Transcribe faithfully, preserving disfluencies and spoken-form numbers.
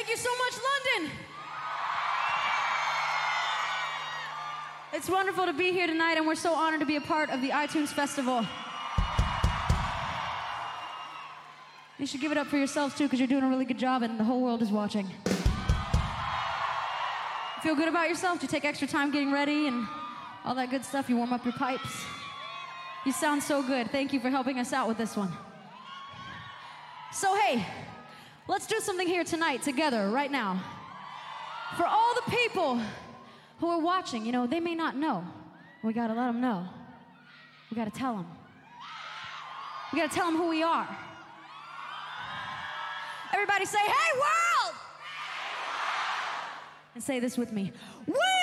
Thank you so much, London. It's wonderful to be here tonight, and we're so honored to be a part of the iTunes Festival. You should give it up for yourselves, too, because you're doing a really good job, and the whole world is watching. You feel good about yourself? Do you take extra time getting ready and all that good stuff? You warm up your pipes? You sound so good. Thank you for helping us out with this one. So, hey, let's do something here tonight together, right now. For all the people who are watching, you know, they may not know. We gotta let them know. We gotta tell them. We gotta tell them who we are. Everybody say, hey, world! And say this with me. We